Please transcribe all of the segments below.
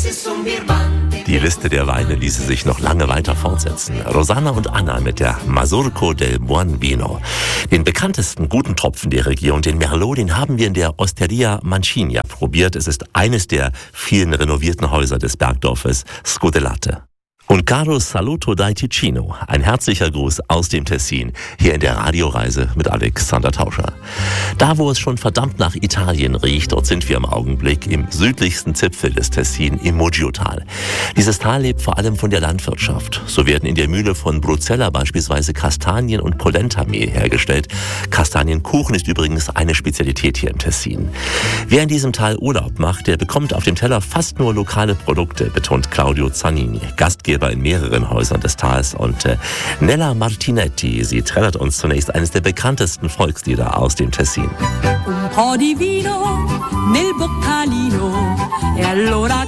Die Liste der Weine ließe sich noch lange weiter fortsetzen. Rosanna und Anna mit der Mazurco del Buon Vino. Den bekanntesten guten Tropfen der Region, den Merlot, den haben wir in der Osteria Mancini probiert. Es ist eines der vielen renovierten Häuser des Bergdorfes Scodellate. Und caro saluto dai Ticino, ein herzlicher Gruß aus dem Tessin, hier in der Radioreise mit Alexander Tauscher. Da, wo es schon verdammt nach Italien riecht, dort sind wir im Augenblick im südlichsten Zipfel des Tessin, im Muggio-Tal. Dieses Tal lebt vor allem von der Landwirtschaft. So werden in der Mühle von Bruzzella beispielsweise Kastanien- und Polentamehl hergestellt. Kastanienkuchen ist übrigens eine Spezialität hier im Tessin. Wer in diesem Tal Urlaub macht, der bekommt auf dem Teller fast nur lokale Produkte, betont Claudio Zanini, Gastgeber in mehreren Häusern des Tals. Und Nella Martinetti, sie trällert uns zunächst eines der bekanntesten Volkslieder aus dem Tessin. Un po' di vino nel boccalino e allora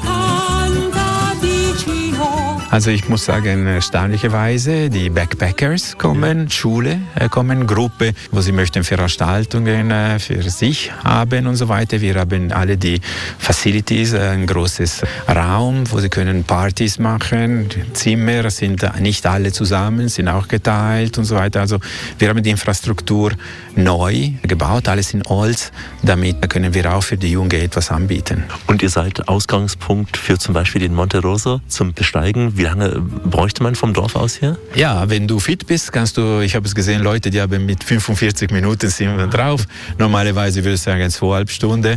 canta vicino. Also ich muss sagen, erstaunlicherweise, die Backpackers kommen, Schule kommen, Gruppe, wo sie möchten Veranstaltungen für sich haben und so weiter. Wir haben alle die Facilities, ein großes Raum, wo sie können Partys machen. Zimmer sind nicht alle zusammen, sind auch geteilt und so weiter. Also wir haben die Infrastruktur neu gebaut, alles in Holz. Damit können wir auch für die Jungen etwas anbieten. Und ihr seid Ausgangspunkt für zum Beispiel den Monte Rosa zum Besteigen. Wie lange bräuchte man vom Dorf aus her? Ja, wenn du fit bist, kannst du, ich habe es gesehen, Leute, die haben mit 45 Minuten sind wir drauf. Normalerweise würde ich sagen 2,5 Stunden.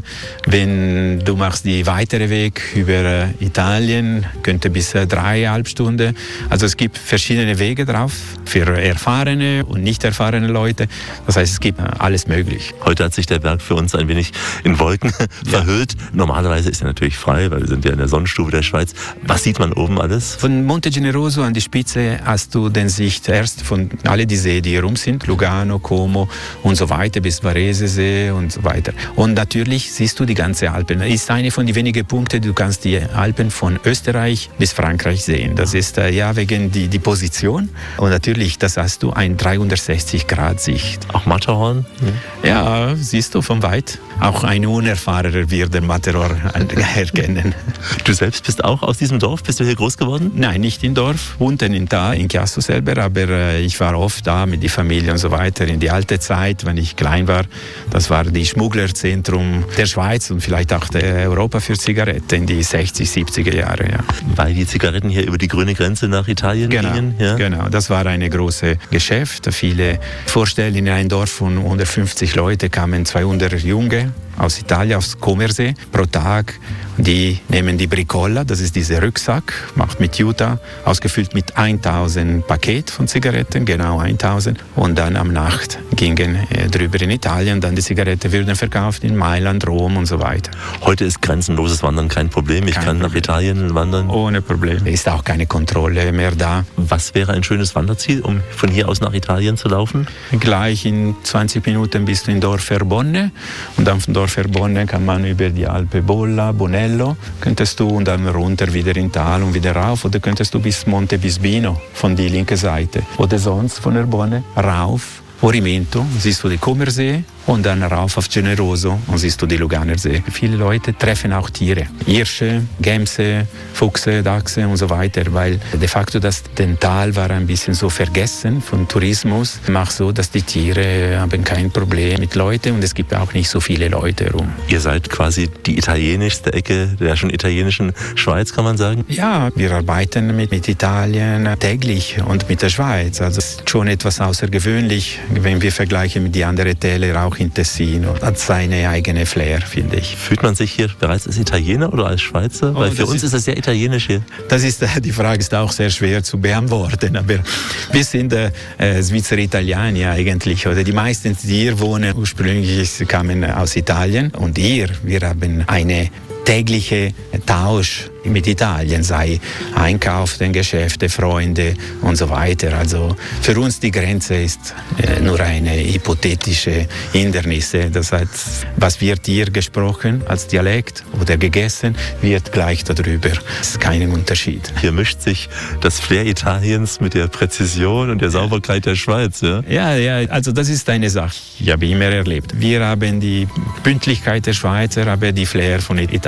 Wenn du machst die weitere Weg über Italien, könnte bis 3,5 Stunden. Also es gibt verschiedene Wege drauf für erfahrene und nicht erfahrene Leute. Das heißt, es gibt alles möglich. Heute hat sich der Berg für uns ein wenig in Wolken verhüllt. Normalerweise ist er natürlich frei, weil wir sind ja in der Sonnenstube der Schweiz. Was sieht man oben alles? Von Monte Generoso an die Spitze hast du den Sicht erst von alle die Seen, die hier rum sind, Lugano, Como und so weiter, bis Varesesee und so weiter. Und natürlich siehst du die ganze Alpen. Das ist eine von den wenigen Punkten, du kannst die Alpen von Österreich bis Frankreich sehen. Das ist ja wegen die Position. Und natürlich, das hast du eine 360-Grad-Sicht. Auch Matterhorn? Ja, siehst du von weit. Auch ein Unerfahrener wird den Matterhorn erkennen. Du selbst bist auch aus diesem Dorf? Bist du hier groß geworden? Nein, nicht im Dorf, unten in Chiasso selber, aber ich war oft da mit der Familie und so weiter. In die alte Zeit, wenn ich klein war, das war die Schmugglerzentrum der Schweiz und vielleicht auch der Europa für Zigaretten in die 60er, 70er Jahre. Ja. Weil die Zigaretten hier über die grüne Grenze nach Italien gingen? Ja? Genau, das war ein großes Geschäft. Viele Vorstellen, in ein Dorf von 150 Leuten kamen 200 Junge aus Italien, aus Comersee, pro Tag. Die nehmen die Bricola, das ist dieser Rucksack, macht mit Jutta, ausgefüllt mit 1000 Paket von Zigaretten, genau 1000. Und dann am Nacht gingen drüber in Italien, dann die Zigaretten würden verkauft in Mailand, Rom und so weiter. Heute ist grenzenloses Wandern kein Problem. Ich kann nach Italien wandern. Ohne Problem. Ist auch keine Kontrolle mehr da. Was wäre ein schönes Wanderziel, um von hier aus nach Italien zu laufen? Gleich in 20 Minuten bist du in Dorf Verbonne. Und dann von Dorf Verbonne kann man über die Alpe Bolla, Bonello, könntest du und dann runter wieder in Tal und wieder rauf. Oder könntest du bis Monte Bisbino von der linken Seite. Oder sonst von Verbonne rauf. Orimento, siehst du die Comersee und dann rauf auf Generoso und siehst du die Luganersee. Viele Leute treffen auch Tiere, Hirsche, Gämse, Füchse, Dachse und so weiter, weil de facto das Tal war ein bisschen so vergessen von Tourismus. Macht so, dass die Tiere haben kein Problem mit Leuten und es gibt auch nicht so viele Leute rum. Ihr seid quasi die italienischste Ecke der schon italienischen Schweiz, kann man sagen? Ja, wir arbeiten mit Italien täglich und mit der Schweiz. Also es ist schon etwas außergewöhnlich, wenn wir vergleichen mit den anderen Tälern, auch in Tessin. Hat seine eigene Flair, finde ich. Fühlt man sich hier bereits als Italiener oder als Schweizer? Weil für uns ist es sehr italienisch hier. Die Frage ist auch sehr schwer zu beantworten. Aber wir sind Schweizer Italiener eigentlich. Oder die meisten, die hier wohnen, ursprünglich kamen aus Italien. Und wir haben eine tägliche Tausch mit Italien, sei Einkauf, den Geschäfte, Freunde und so weiter. Also für uns die Grenze ist nur eine hypothetische Hindernis. Das heißt, was wird hier gesprochen als Dialekt oder gegessen, wird gleich darüber. Es ist kein Unterschied. Hier mischt sich das Flair Italiens mit der Präzision und der Sauberkeit der Schweiz. Ja? Ja, also das ist eine Sache, ich habe immer erlebt. Wir haben die Pünktlichkeit der Schweizer, aber die Flair von Italien.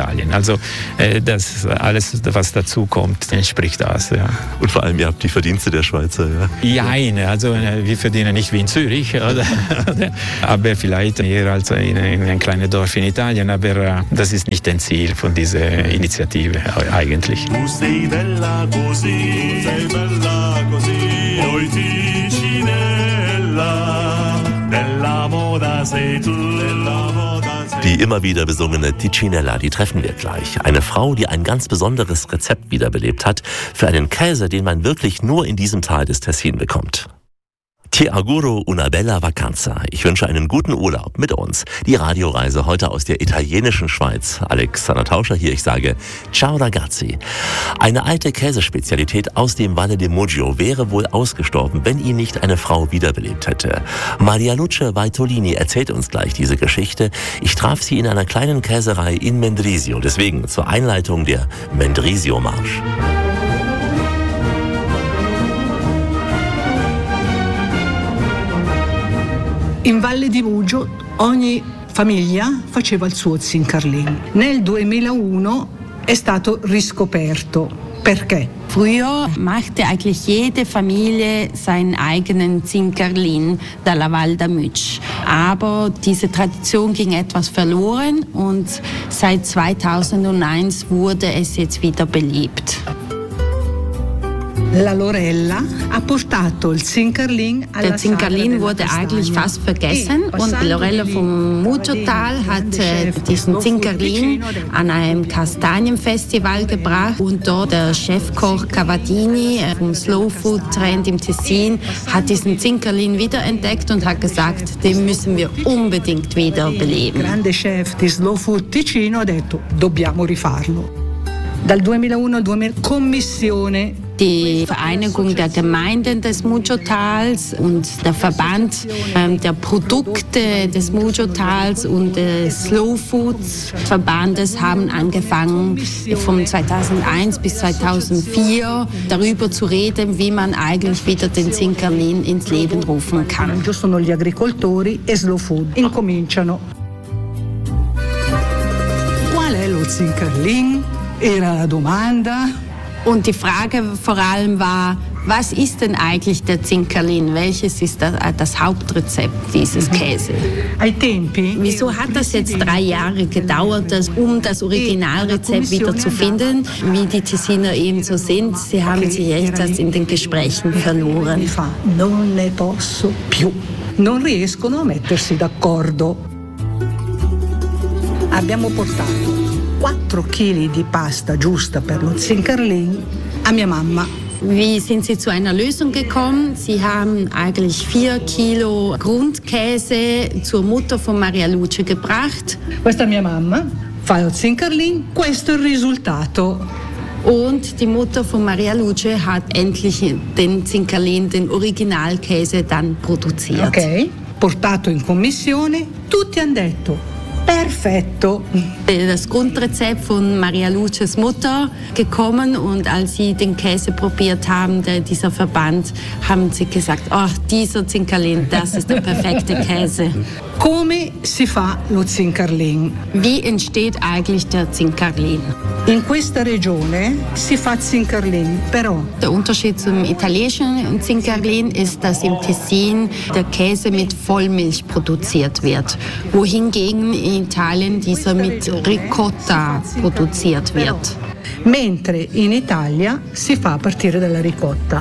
Italien. Also das alles, was dazu kommt, entspricht das. Ja. Und vor allem, ihr habt die Verdienste der Schweizer. Ja, also wir verdienen nicht wie in Zürich, aber vielleicht eher als in ein kleines Dorf in Italien, aber das ist nicht ein Ziel von dieser Initiative eigentlich. Tu sei bella così, oi Ticinella, della moda sei tu, della moda sei tu. Die immer wieder besungene Ticinella, die treffen wir gleich. Eine Frau, die ein ganz besonderes Rezept wiederbelebt hat für einen Käse, den man wirklich nur in diesem Tal des Tessin bekommt. Ti auguro una bella vacanza. Ich wünsche einen guten Urlaub mit uns. Die Radioreise heute aus der italienischen Schweiz. Alexander Tauscher hier, ich sage Ciao ragazzi. Eine alte Käsespezialität aus dem Valle di Muggio wäre wohl ausgestorben, wenn ihn nicht eine Frau wiederbelebt hätte. Maria Luce Vaitolini erzählt uns gleich diese Geschichte. Ich traf sie in einer kleinen Käserei in Mendrisio. Deswegen zur Einleitung der Mendrisio-Marsch. In Valle di Muggio ogni famiglia faceva il suo Zincarlin. Nel 2001 è stato riscoperto. Perché? Früher machte eigentlich jede Familie seinen eigenen Zincarlin dalla Val d'Amutsch. Aber diese Tradition ging etwas verloren und seit 2001 wurde es jetzt wieder belebt. La Lorella ha portato il Zincarlin alla Der Zincarlin wurde eigentlich fast vergessen und Lorella vom Muggiotal hat diesen Zincarlin an einem Kastanienfestival gebracht und dort der Chefkoch Cavadini vom Slow Food Trend im Tessin hat diesen Zincarlin wiederentdeckt und hat gesagt, den müssen wir unbedingt wieder beleben. Il grande chef di Slow Food Ticino ha detto dobbiamo rifarlo. Dal 2001 Commissione. Die Vereinigung der Gemeinden des Muggiotals und der Verband der Produkte des Muggiotals und des Slow Foods Verbandes haben angefangen, von 2001 bis 2004 darüber zu reden, wie man eigentlich wieder den Zincarlin ins Leben rufen kann. Sono gli agricoltori e Slow Food incominciano. Qual è lo Zincarlin? Era la domanda. Und die Frage vor allem war, was ist denn eigentlich der Zincarlin? Welches ist das Hauptrezept dieses Käse? Wieso hat das jetzt 3 Jahre gedauert, um das Originalrezept wieder zu finden? Wie die Tessiner eben so sind, sie haben sich echt in den Gesprächen verloren. Non ne posso più. Non riescono a mettersi d'accordo. Abbiamo portato 4 Kili di pasta giusta per lo Zincarlin a mia mamma. Wie sind Sie zu einer Lösung gekommen? Sie haben eigentlich 4 Kilo Grundkäse zur Mutter von Maria Luce gebracht. Questa mia mamma fa lo Zincarlin, questo è il risultato. Und die Mutter von Maria Luce hat endlich den Zincarlin, den Originalkäse, dann produziert. Ok, portato in commissione, tutti hanno detto perfetto. Das Grundrezept von Maria Luces Mutter gekommen und als sie den Käse probiert haben, dieser Verband, haben sie gesagt, oh, dieser Zincarlin, das ist der perfekte Käse. Come si fa lo Zincarlin? Wie entsteht eigentlich der Zincarlin? In questa regione si fa Zincarlin, però. Der Unterschied zum italienischen Zincarlin ist, dass im Tessin der Käse mit Vollmilch produziert wird, wohingegen in Italien dieser mit Ricotta produziert wird. Mentre in Italia si fa a partire dalla ricotta.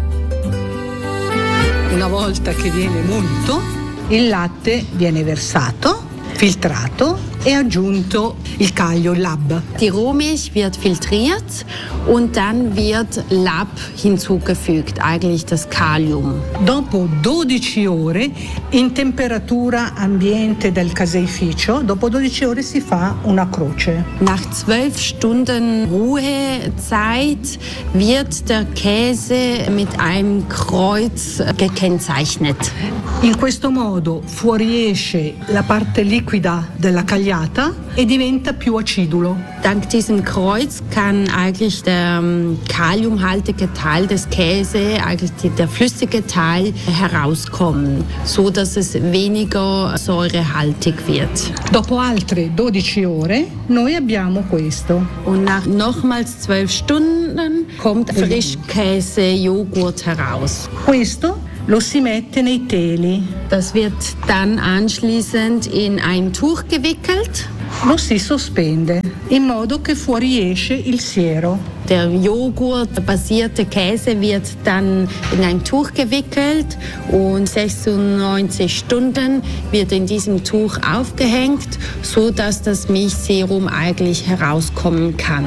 Una volta che viene munto, il latte viene versato, filtrato e aggiunto il caglio, il lab. Die Rohmilch wird filtriert und dann wird Lab hinzugefügt, eigentlich das Kalium. Dopo 12 ore in temperatura ambiente del caseificio, dopo 12 ore si fa una croce. Nach 12 Stunden Ruhezeit wird der Käse mit einem Kreuz gekennzeichnet. In questo modo fuoriesce la parte liquida della cagliata sbagliata e diventa più acidulo. Dank diesem Kreuz kann eigentlich der kaliumhaltige Teil des Käse, eigentlich der flüssige Teil, herauskommen, so dass es weniger säurehaltig wird. Dopo altre 12 ore noi abbiamo questo. Und nach nochmals 12 Stunden kommt Frischkäse-Joghurt heraus. Questo lo si mette nei teli. Das wird dann anschließend in ein Tuch gewickelt. Lo si sospende in modo che fuoriesce il siero. Der joghurtbasierte Käse wird dann in ein Tuch gewickelt und 96 Stunden wird in diesem Tuch aufgehängt, so dass das Milchserum eigentlich herauskommen kann.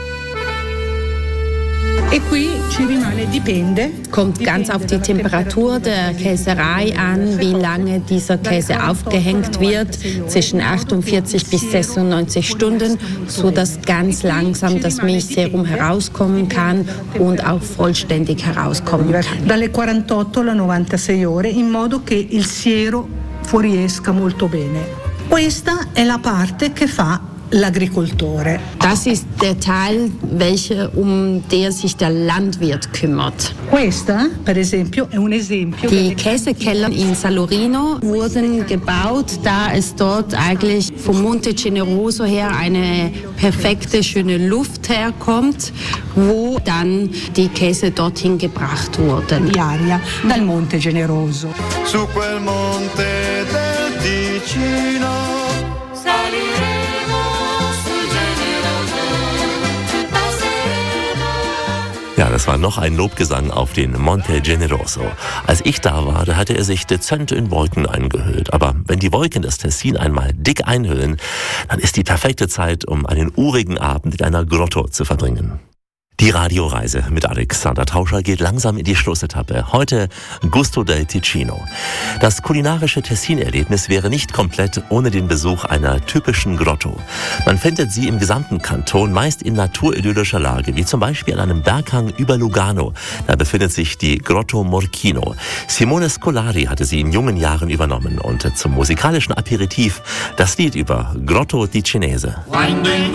E qui ci rimane, dipende. Kommt ganz auf die Temperatur der Käserei an, wie lange dieser Käse aufgehängt wird, zwischen 48 bis 96 Stunden, sodass ganz langsam das Milchserum herauskommen kann und auch vollständig herauskommen kann. Dalle 48 alle 96 ore, in modo che il siero fuoriesca molto bene. Questa è la parte che fa l'agricoltore. Das ist der Teil, der sich der Landwirt kümmert. Questa, per esempio, è un esempio. Die Käsekeller in Salorino wurden gebaut, da es dort eigentlich vom Monte Generoso her eine perfekte, schöne Luft herkommt, wo dann die Käse dorthin gebracht wurden. Di aria dal Monte Generoso. Su quel monte del Ticino Ja, das war noch ein Lobgesang auf den Monte Generoso. Als ich da war, da hatte er sich dezent in Wolken eingehüllt. Aber wenn die Wolken das Tessin einmal dick einhüllen, dann ist die perfekte Zeit, um einen urigen Abend in einer Grotto zu verbringen. Die Radioreise mit Alexander Tauscher geht langsam in die Schlussetappe. Heute Gusto del Ticino. Das kulinarische Tessin-Erlebnis wäre nicht komplett ohne den Besuch einer typischen Grotto. Man findet sie im gesamten Kanton meist in naturidyllischer Lage, wie zum Beispiel an einem Berghang über Lugano. Da befindet sich die Grotto Morchino. Simone Scolari hatte sie in jungen Jahren übernommen und zum musikalischen Aperitif das Lied über Grotto Ticinese.